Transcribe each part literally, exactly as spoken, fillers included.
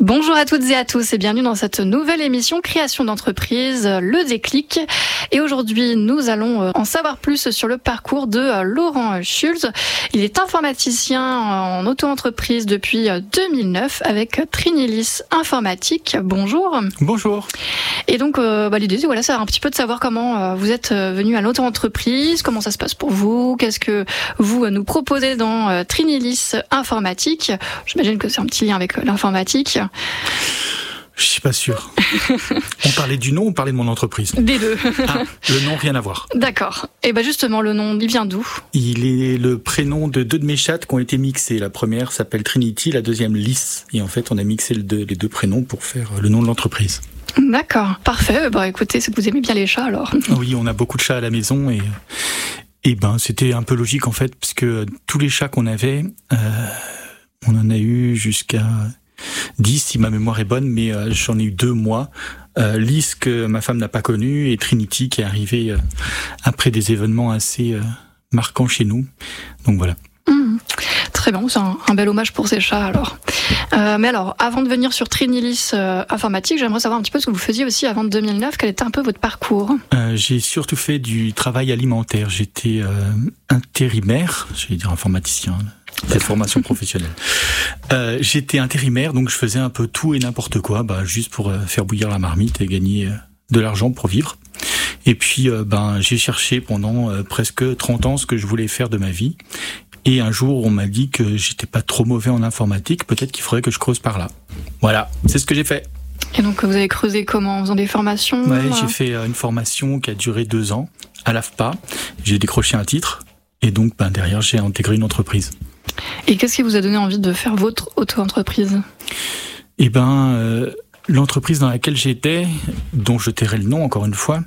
Bonjour à toutes et à tous et bienvenue dans cette nouvelle émission Création d'entreprise, le déclic. Et aujourd'hui, nous allons en savoir plus sur le parcours de Laurent Schulz. Il est informaticien en auto-entreprise depuis deux mille neuf avec Trinilis Informatique. Bonjour. Bonjour. Et donc, euh, bah, l'idée, c'est voilà, c'est un petit peu de savoir comment euh, vous êtes venu à l'auto-entreprise, comment ça se passe pour vous, qu'est-ce que vous euh, nous proposez dans euh, Trinilis Informatique. J'imagine que c'est un petit lien avec euh, l'informatique. Je suis pas sûr. On parlait du nom ou on parlait de mon entreprise ? Des deux. Ah, le nom, rien à voir. D'accord. Et ben justement, le nom, il vient d'où ? Il est le prénom de deux de mes chattes qui ont été mixés. La première s'appelle Trinity, la deuxième Lys. Et en fait, on a mixé les deux, les deux prénoms pour faire le nom de l'entreprise. D'accord, parfait. Bah écoutez, c'est que vous aimez bien les chats alors. Oui, on a beaucoup de chats à la maison et et ben c'était un peu logique en fait, puisque tous les chats qu'on avait, euh, on en a eu jusqu'à dix si ma mémoire est bonne, mais euh, j'en ai eu deux moi. Euh, Lys que ma femme n'a pas connu et Trinity qui est arrivée euh, après des événements assez euh, marquants chez nous. Donc voilà. Mmh. Très bien, c'est un, un bel hommage pour ces chats alors. Euh, mais alors, avant de venir sur Trinilis euh, Informatique, j'aimerais savoir un petit peu ce que vous faisiez aussi avant deux mille neuf. Quel était un peu votre parcours ? euh, J'ai surtout fait du travail alimentaire. J'étais euh, intérimaire, j'allais dire informaticien, cette formation professionnelle. Euh, j'étais intérimaire, donc je faisais un peu tout et n'importe quoi, bah, juste pour euh, faire bouillir la marmite et gagner euh, de l'argent pour vivre. Et puis, euh, ben, j'ai cherché pendant euh, presque trente ans ce que je voulais faire de ma vie. Et un jour, on m'a dit que j'étais pas trop mauvais en informatique, peut-être qu'il faudrait que je creuse par là. Voilà, c'est ce que j'ai fait. Et donc, vous avez creusé comment ? En faisant des formations ? Ouais, j'ai fait une formation qui a duré deux ans à l'A F P A. J'ai décroché un titre et donc ben, derrière, j'ai intégré une entreprise. Et qu'est-ce qui vous a donné envie de faire votre auto-entreprise ? Eh ben, euh, l'entreprise dans laquelle j'étais, dont je tairai le nom encore une fois,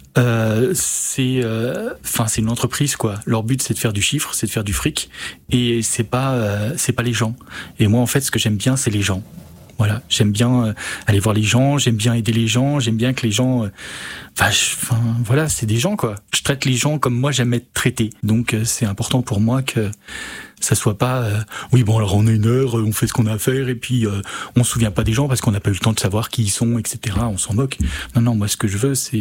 Euh, c'est, enfin, euh, c'est une entreprise quoi. Leur but c'est de faire du chiffre, c'est de faire du fric, et c'est pas, euh, c'est pas les gens. Et moi en fait, ce que j'aime bien, c'est les gens. Voilà, j'aime bien euh, aller voir les gens, j'aime bien aider les gens, j'aime bien que les gens, enfin, euh, voilà, c'est des gens quoi. Je traite les gens comme moi j'aime être traité. Donc euh, c'est important pour moi que ça soit pas, euh, oui bon alors on a une heure, on fait ce qu'on a à faire et puis euh, on se souvient pas des gens parce qu'on n'a pas eu le temps de savoir qui ils sont, et cetera. On s'en moque. Non non, moi ce que je veux c'est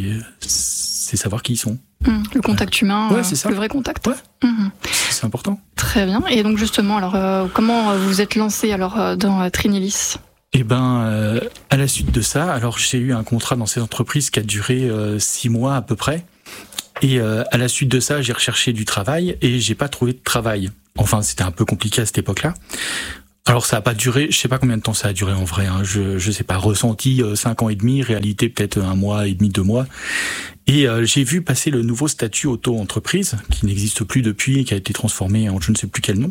c'est savoir qui ils sont. Mmh, le contact ouais. humain, ouais, c'est ça. Le vrai contact. Ouais. Mmh. C'est important. Très bien. Et donc justement, alors euh, comment vous vous êtes lancé alors euh, dans euh, Trinilis ? Eh ben, euh, à la suite de ça, alors j'ai eu un contrat dans cette entreprise qui a duré euh, six mois à peu près. Et euh, à la suite de ça, j'ai recherché du travail et j'ai pas trouvé de travail. Enfin, c'était un peu compliqué à cette époque-là. Alors ça a pas duré, je sais pas combien de temps ça a duré en vrai. Hein, je je sais pas, ressenti euh, cinq ans et demi, réalité peut-être un mois et demi, deux mois. Et euh, j'ai vu passer le nouveau statut auto-entreprise qui n'existe plus depuis et qui a été transformé en je ne sais plus quel nom.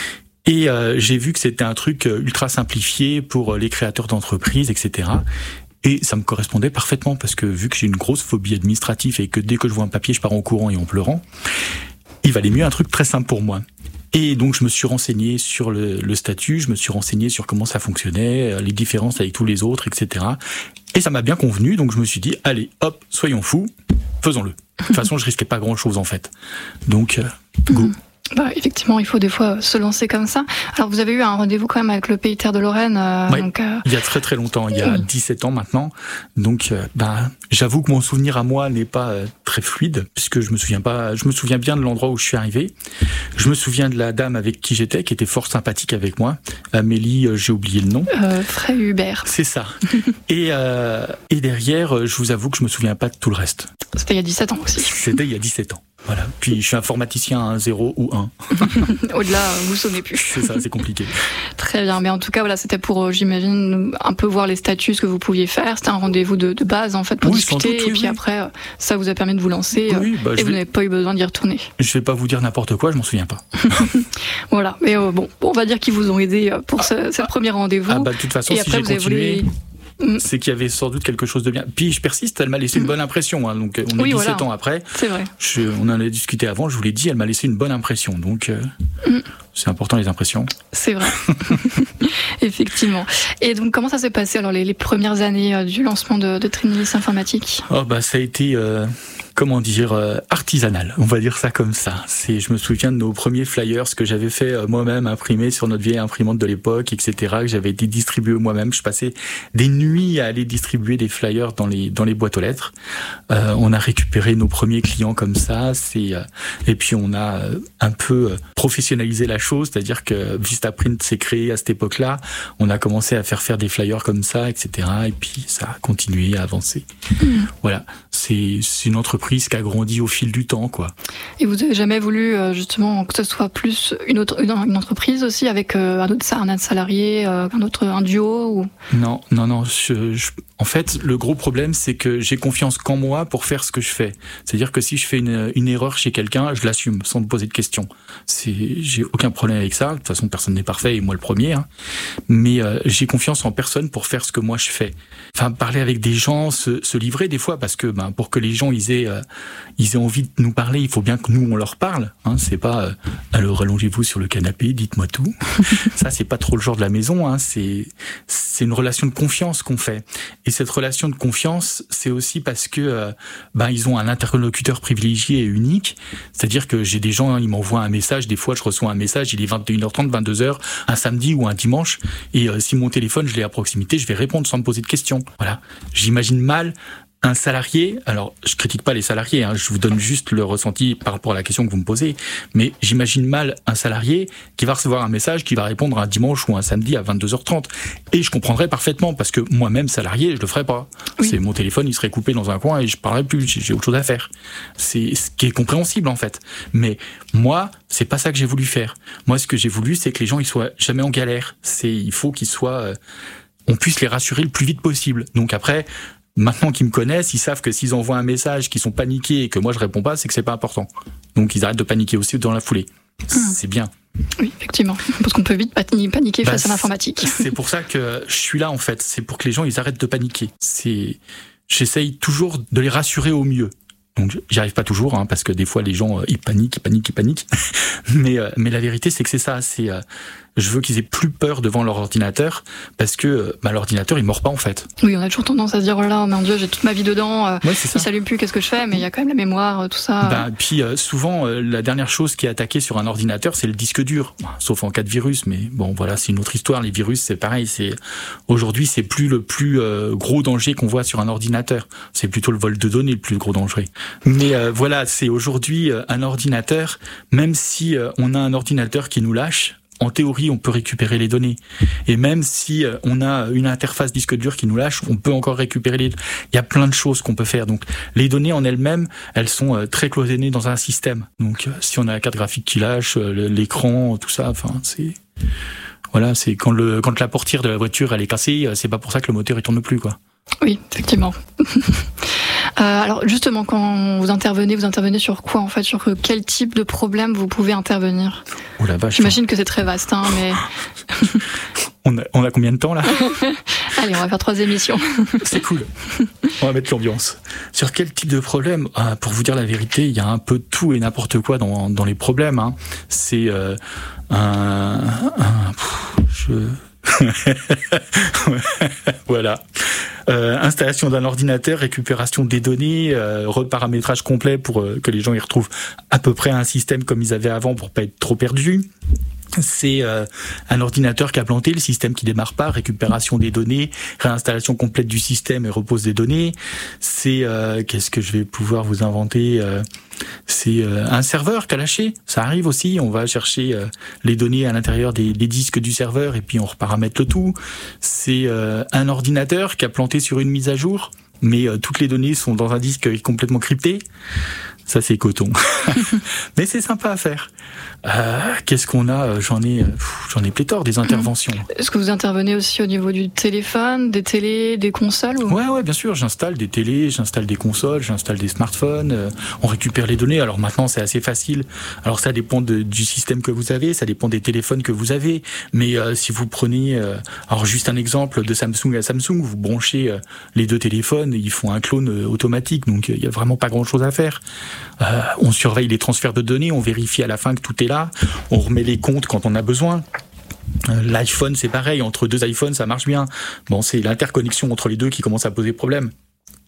Et euh, j'ai vu que c'était un truc ultra simplifié pour les créateurs d'entreprises, et cetera. Et ça me correspondait parfaitement parce que vu que j'ai une grosse phobie administrative et que dès que je vois un papier, je pars en courant et en pleurant, il valait mieux un truc très simple pour moi. Et donc je me suis renseigné sur le, le statut, je me suis renseigné sur comment ça fonctionnait, les différences avec tous les autres, et cetera. Et ça m'a bien convenu, donc je me suis dit, allez, hop, soyons fous, faisons-le. De toute façon, je risquais pas grand-chose en fait. Donc, euh, go. Mmh. Bah, effectivement, il faut des fois se lancer comme ça. Alors, vous avez eu un rendez-vous quand même avec le P I T R de Lorraine. Euh, oui, donc, euh... il y a très très longtemps, il y a dix-sept ans maintenant. Donc, euh, bah, j'avoue que mon souvenir à moi n'est pas euh, très fluide, puisque je me souviens pas. Je me souviens bien de l'endroit où je suis arrivé. Je me souviens de la dame avec qui j'étais, qui était fort sympathique avec moi. Amélie, euh, j'ai oublié le nom. Euh, Frey Hubert. C'est ça. et euh, et derrière, je vous avoue que je me souviens pas de tout le reste. C'était il y a dix-sept ans aussi. C'était il y a dix-sept ans. Voilà. Puis je suis informaticien à un zéro ou un. Au-delà, vous sonnez plus. C'est ça, c'est compliqué. Très bien. Mais en tout cas, voilà, c'était pour, euh, j'imagine, un peu voir les statuts, ce que vous pouviez faire. C'était un rendez-vous de, de base, en fait, pour oui, discuter. Doute, oui, et puis oui. après, ça vous a permis de vous lancer. Oui, bah, et vous vais... n'avez pas eu besoin d'y retourner. Je vais pas vous dire n'importe quoi, je m'en souviens pas. Voilà. Mais euh, bon, on va dire qu'ils vous ont aidé pour ce, ce premier rendez-vous. Ah bah, de toute façon, et si après, j'ai vous avez continué... voulu... c'est qu'il y avait sans doute quelque chose de bien. Puis je persiste, elle m'a laissé une bonne impression. Hein, donc on est oui, dix-sept voilà. ans après. C'est vrai. Je, on en a discuté avant, je vous l'ai dit, elle m'a laissé une bonne impression. Donc euh, mm. c'est important les impressions. C'est vrai. Effectivement. Et donc comment ça s'est passé alors les, les premières années euh, du lancement de, de Trinilis Informatique ? Oh bah ça a été... Euh... comment dire, euh, artisanal, on va dire ça comme ça. C'est, je me souviens de nos premiers flyers que j'avais fait euh, moi-même, imprimés sur notre vieille imprimante de l'époque, et cetera, que j'avais été distribué moi-même. Je passais des nuits à aller distribuer des flyers dans les dans les boîtes aux lettres. Euh, on a récupéré nos premiers clients comme ça. C'est euh, et puis on a euh, un peu professionnalisé la chose, c'est-à-dire que Vistaprint s'est créé à cette époque-là. On a commencé à faire faire des flyers comme ça, et cetera. Et puis ça a continué à avancer. Mmh. Voilà, c'est, c'est une entreprise qui a grandi au fil du temps, quoi. Et vous avez jamais voulu justement que ce soit plus une autre une, une entreprise aussi avec euh, un autre un salarié, euh, un autre un duo ou... Non, non, non. Je, je, en fait, le gros problème, c'est que j'ai confiance qu'en moi pour faire ce que je fais. C'est-à-dire que si je fais une, une erreur chez quelqu'un, je l'assume sans me poser de questions. C'est, j'ai aucun problème avec ça. De toute façon, personne n'est parfait et moi le premier. Hein. Mais euh, j'ai confiance en personne pour faire ce que moi je fais. Enfin, parler avec des gens, se, se livrer des fois, parce que ben pour que les gens ils aient euh, ils aient envie de nous parler, il faut bien que nous on leur parle. Hein. C'est pas euh, alors allongez-vous sur le canapé, dites-moi tout. Ça c'est pas trop le genre de la maison. Hein. C'est c'est une relation de confiance qu'on fait. Et cette relation de confiance, c'est aussi parce que euh, ben ils ont un interlocuteur privilégié et unique. C'est-à-dire que j'ai des gens, hein, ils m'envoient un message. Des fois, je reçois un message, il est vingt et une heures trente, vingt-deux heures, un samedi ou un dimanche. Et euh, si mon téléphone, je l'ai à proximité, je vais répondre sans me poser de questions. Voilà. J'imagine mal un salarié, alors je critique pas les salariés, hein, je vous donne juste le ressenti par rapport à la question que vous me posez, mais j'imagine mal un salarié qui va recevoir un message, qui va répondre un dimanche ou un samedi à vingt-deux heures trente. Et je comprendrais parfaitement, parce que moi-même salarié, je le ferais pas. Oui. C'est mon téléphone, il serait coupé dans un coin et je parlerais plus, j'ai autre chose à faire. C'est ce qui est compréhensible en fait. Mais moi, c'est pas ça que j'ai voulu faire. Moi, ce que j'ai voulu, c'est que les gens ils soient jamais en galère. C'est, il faut qu'ils soient, euh, on puisse les rassurer le plus vite possible. Donc après, maintenant qu'ils me connaissent, ils savent que s'ils envoient un message, qu'ils sont paniqués et que moi je réponds pas, c'est que c'est pas important. Donc ils arrêtent de paniquer aussi dans la foulée. Mmh. C'est bien. Oui, effectivement. Parce qu'on peut vite paniquer bah, face à l'informatique. C'est pour ça que je suis là en fait. C'est pour que les gens ils arrêtent de paniquer. C'est, j'essaye toujours de les rassurer au mieux. Donc j'y arrive pas toujours, hein, parce que des fois les gens ils paniquent, ils paniquent, ils paniquent. mais euh, mais la vérité c'est que c'est ça. C'est euh, je veux qu'ils aient plus peur devant leur ordinateur, parce que bah, l'ordinateur il mord pas en fait. Oui, on a toujours tendance à se dire oh là, mon Dieu, j'ai toute ma vie dedans. Euh, ouais, c'est ça. Il s'allume plus, qu'est-ce que je fais? Mais il y a quand même la mémoire, tout ça. Bah, puis euh, souvent euh, la dernière chose qui est attaquée sur un ordinateur, c'est le disque dur, sauf en cas de virus. Mais bon, voilà, c'est une autre histoire. Les virus, c'est pareil. C'est aujourd'hui, c'est plus le plus euh, gros danger qu'on voit sur un ordinateur. C'est plutôt le vol de données le plus gros danger. Mais euh, voilà, c'est aujourd'hui euh, un ordinateur. Même si euh, on a un ordinateur qui nous lâche, en théorie, on peut récupérer les données. Et même si euh, on a une interface disque dur qui nous lâche, on peut encore récupérer les. Il y a plein de choses qu'on peut faire. Donc, les données en elles-mêmes, elles sont euh, très cloisonnées dans un système. Donc, euh, si on a la carte graphique qui lâche, euh, l'écran, tout ça, enfin, c'est. Voilà, c'est quand le quand la portière de la voiture elle est cassée, c'est pas pour ça que le moteur il tourne plus, quoi. Oui, effectivement. Euh, alors justement, quand vous intervenez, vous intervenez sur quoi en fait? Sur quel type de problème vous pouvez intervenir? Oh la vache. J'imagine que c'est très vaste, hein, mais... on, a, on a combien de temps là? Allez, on va faire trois émissions. C'est cool. On va mettre l'ambiance. Sur quel type de problème? Ah, pour vous dire la vérité, il y a un peu de tout et n'importe quoi dans, dans les problèmes. Hein. C'est euh, un... un pff, je... Voilà. Euh, installation d'un ordinateur, récupération des données, euh, reparamétrage complet pour euh, que les gens y retrouvent à peu près un système comme ils avaient avant pour pas être trop perdus. C'est euh, un ordinateur qui a planté, le système qui démarre pas, récupération des données, réinstallation complète du système et repose des données. C'est euh, qu'est-ce que je vais pouvoir vous inventer euh, C'est euh, un serveur qui a lâché, ça arrive aussi. On va chercher euh, les données à l'intérieur des, des disques du serveur et puis on reparamètre le tout. C'est euh, un ordinateur qui a planté sur une mise à jour, mais euh, toutes les données sont dans un disque complètement crypté. Ça c'est coton, mais c'est sympa à faire. Euh, qu'est-ce qu'on a? J'en ai, j'en ai pléthore des interventions. Est-ce que vous intervenez aussi au niveau du téléphone, des télés, des consoles ou... Ouais, ouais, bien sûr. J'installe des télés, j'installe des consoles, j'installe des smartphones. Euh, on récupère les données. Alors maintenant, c'est assez facile. Alors ça dépend de, du système que vous avez, ça dépend des téléphones que vous avez. Mais euh, si vous prenez, euh, alors juste un exemple de Samsung à Samsung, vous branchez euh, les deux téléphones, et ils font un clone euh, automatique. Donc il y a vraiment pas grand-chose à faire. Euh, on surveille les transferts de données, on vérifie à la fin que tout est là, on remet les comptes quand on a besoin. Euh, L'iPhone, c'est pareil, entre deux iPhones, ça marche bien. Bon, c'est l'interconnexion entre les deux qui commence à poser problème.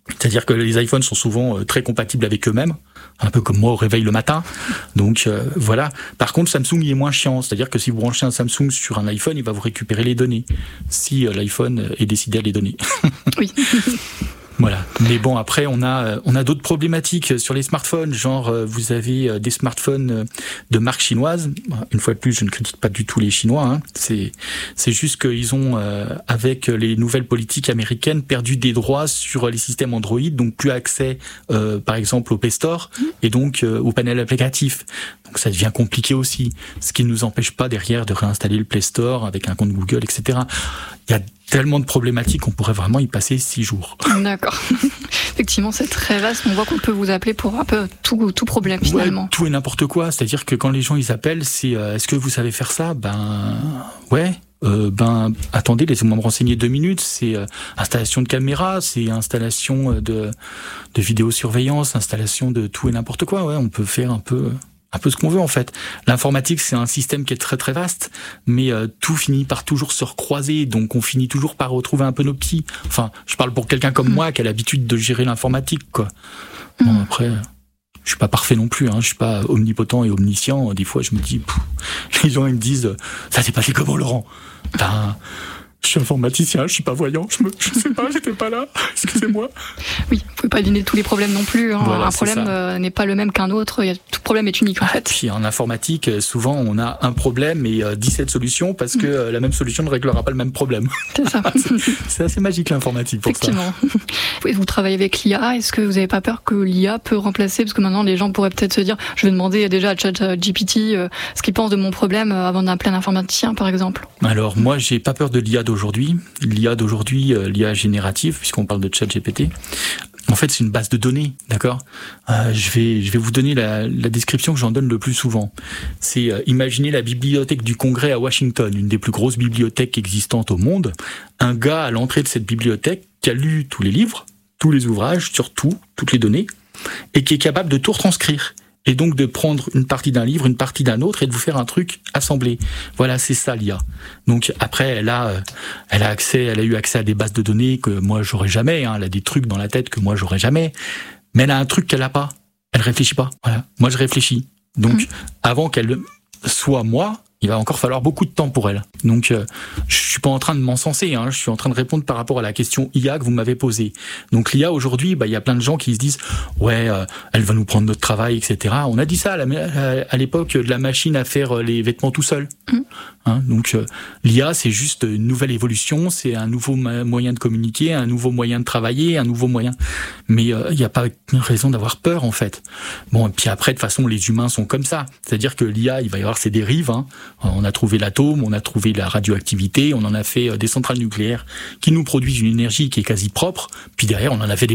C'est-à-dire que les iPhones sont souvent euh, très compatibles avec eux-mêmes, un peu comme moi au réveil le matin. Donc euh, voilà. Par contre, Samsung il est moins chiant. C'est-à-dire que si vous branchez un Samsung sur un iPhone, il va vous récupérer les données. Si euh, l'iPhone est décidé à les donner. Oui. Voilà. Mais bon, après, on a, on a d'autres problématiques sur les smartphones. Genre, vous avez des smartphones de marque chinoise. Une fois de plus, je ne critique pas du tout les Chinois. Hein. C'est, c'est juste qu'ils ont, euh, avec les nouvelles politiques américaines, perdu des droits sur les systèmes Android, donc plus accès, euh, par exemple, au Play Store et donc euh, au panel applicatif. Donc ça devient compliqué aussi. Ce qui ne nous empêche pas derrière de réinstaller le Play Store avec un compte Google, et cetera. Il y a tellement de problématiques, on pourrait vraiment y passer six jours. D'accord. Effectivement, c'est très vaste. On voit qu'on peut vous appeler pour un peu tout, tout problème finalement. Ouais, tout et n'importe quoi. C'est-à-dire que quand les gens ils appellent, c'est euh, est-ce que vous savez faire ça ? Ben ouais. Euh, ben attendez, laissez-moi me renseigner deux minutes. C'est euh, installation de caméra, c'est installation de de vidéosurveillance, installation de tout et n'importe quoi. Ouais, on peut faire un peu. Un peu ce qu'on veut en fait. L'informatique, c'est un système qui est très très vaste, mais euh, tout finit par toujours se recroiser, donc on finit toujours par retrouver un peu nos petits. Enfin, je parle pour quelqu'un comme mmh. moi qui a l'habitude de gérer l'informatique, quoi. Mmh. Bon, après, je suis pas parfait non plus, hein. Je suis pas omnipotent et omniscient. Des fois, je me dis, pff, les gens ils me disent, ça s'est passé comment, Laurent ? Ben, je suis informaticien, je suis pas voyant, je me, je sais pas, j'étais pas là, excusez-moi. Oui, vous pouvez pas deviner tous les problèmes non plus, hein. Voilà, un problème euh, n'est pas le même qu'un autre, il y a, tout problème est unique en fait. Puis en informatique, souvent on a un problème et euh, dix-sept solutions parce que euh, la même solution ne réglera pas le même problème. C'est ça. c'est, c'est assez magique l'informatique pour Effectivement. ça. Effectivement. Vous travaillez avec l'I A, est-ce que vous avez pas peur que l'I A peut remplacer, parce que maintenant les gens pourraient peut-être se dire, je vais demander déjà à ChatGPT euh, ce qu'il pense de mon problème euh, avant d'appeler un informaticien par exemple. Alors moi j'ai pas peur de l'I A d'aujourd'hui. L'I A d'aujourd'hui, euh, l'I A générative, puisqu'on parle de ChatGPT, en fait, c'est une base de données, d'accord ? euh, Je vais, je vais vous donner la, la description que j'en donne le plus souvent. C'est euh, imaginez la bibliothèque du Congrès à Washington, une des plus grosses bibliothèques existantes au monde. Un gars à l'entrée de cette bibliothèque qui a lu tous les livres, tous les ouvrages, sur tout, toutes les données, et qui est capable de tout retranscrire. Et donc de prendre une partie d'un livre, une partie d'un autre, et de vous faire un truc assemblé. Voilà, c'est ça l'I A. Donc après, elle a, elle a accès, elle a eu accès à des bases de données que moi j'aurais jamais. Hein. Elle a des trucs dans la tête que moi j'aurais jamais. Mais elle a un truc qu'elle a pas. Elle réfléchit pas. Voilà. Moi je réfléchis. Donc mmh. avant qu'elle soit moi, il va encore falloir beaucoup de temps pour elle. Donc, euh, je suis pas en train de m'encenser, hein, je suis en train de répondre par rapport à la question I A que vous m'avez posée. Donc, l'I A aujourd'hui, bah, il y a plein de gens qui se disent, ouais, euh, elle va nous prendre notre travail, et cetera. On a dit ça à, la, à l'époque de la machine à faire les vêtements tout seul. Mmh. Hein, donc, euh, l'I A, c'est juste une nouvelle évolution, c'est un nouveau moyen de communiquer, un nouveau moyen de travailler, un nouveau moyen. Mais il euh, n'y a pas raison d'avoir peur, en fait. Bon, et puis après, de toute façon, les humains sont comme ça. C'est-à-dire que l'I A, il va y avoir ses dérives, hein. On a trouvé l'atome, on a trouvé la radioactivité, on en a fait des centrales nucléaires qui nous produisent une énergie qui est quasi propre, puis derrière on en a fait des